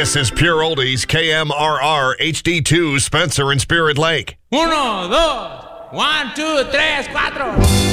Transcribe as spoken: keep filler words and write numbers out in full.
This is Pure Oldies, K M R R, H D two, Spencer and Spirit Lake. Uno, dos, one, two, tres, cuatro.